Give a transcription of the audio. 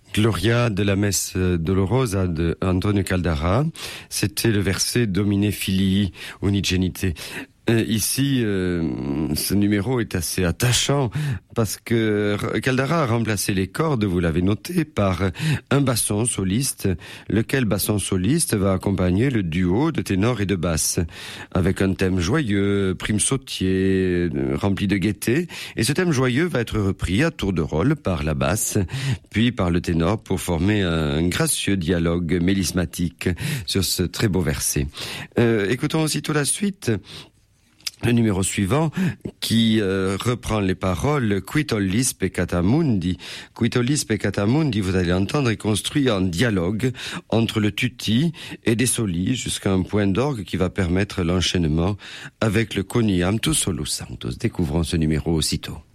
Gloria de la messe dolorosa de Antonio Caldara, c'était le verset Domine Filii Unigenite. Ici, ce numéro est assez attachant parce que Caldara a remplacé les cordes, vous l'avez noté, par un basson soliste, lequel basson soliste va accompagner le duo de ténor et de basse, avec un thème joyeux, prime sautier, rempli de gaieté, et ce thème joyeux va être repris à tour de rôle par la basse, puis par le ténor pour former un gracieux dialogue mélismatique sur ce très beau verset. Écoutons aussitôt la suite. Le numéro suivant, qui reprend les paroles Quitolis peccata mundi. Quitolis peccata mundi, vous allez entendre, est construit en dialogue entre le tutti et des soli jusqu'à un point d'orgue qui va permettre l'enchaînement avec le coniam tu solus sanctus. Découvrons ce numéro aussitôt.